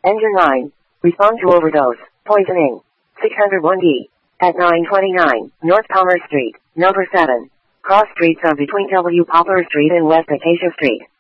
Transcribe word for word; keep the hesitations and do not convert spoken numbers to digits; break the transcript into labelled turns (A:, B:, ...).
A: Engine nine. Respond to overdose. Poisoning. six oh one D. At nine twenty-nine, North Commerce Street, number seven. Cross streets are between W. Poplar Street and West Acacia Street.